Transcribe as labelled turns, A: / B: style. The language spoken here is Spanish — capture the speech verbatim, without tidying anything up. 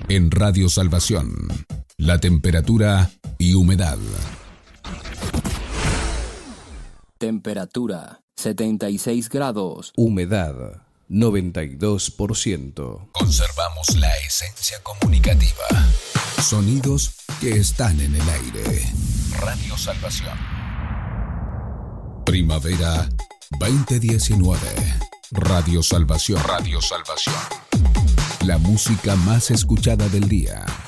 A: En Radio Salvación, la temperatura y humedad.
B: Temperatura setenta y seis grados.
C: Humedad noventa y dos por ciento.
A: Conservamos la esencia comunicativa. Sonidos que están en el aire. Radio Salvación. Primavera veinte diecinueve. Radio Salvación. Radio Salvación. La música más escuchada del día.